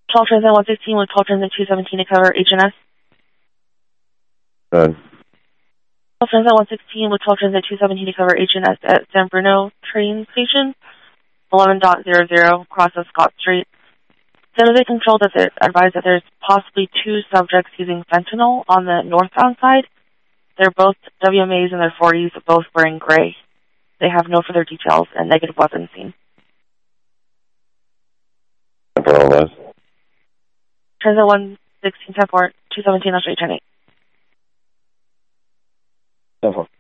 12 Transit 116 with 12 Transit 217 to cover HNS. Good. 12 Transit 116 with 12 Transit 217 to cover HNS at San Bruno train station, 11.00 across of Scott Street. San Jose Control does advise that there's possibly 2 subjects using fentanyl on the northbound side. They're both WMAs in their 40s, both wearing gray. They have no further details and negative weapons seen. Transit 116 10-4, 217 on Street 10-8. 10-4.